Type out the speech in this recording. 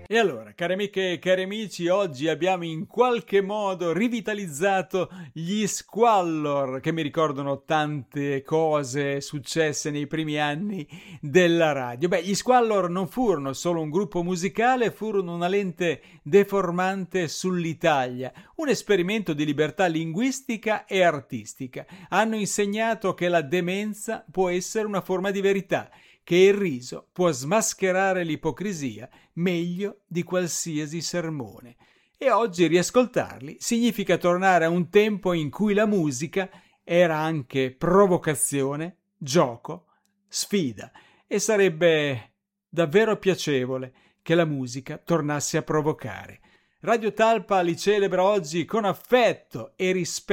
E allora, cari amiche e cari amici, oggi abbiamo in qualche modo rivitalizzato gli Squallor, che mi ricordano tante cose successe nei primi anni della radio. Beh, gli Squallor non furono solo un gruppo musicale, furono una lente deformante sull'Italia, un esperimento di libertà linguistica e artistica. Hanno insegnato che la demenza può essere una forma di verità, che il riso può smascherare l'ipocrisia meglio di qualsiasi sermone. E oggi riascoltarli significa tornare a un tempo in cui la musica era anche provocazione, gioco, sfida, e sarebbe davvero piacevole che la musica tornasse a provocare. Radio Talpa li celebra oggi con affetto e rispetto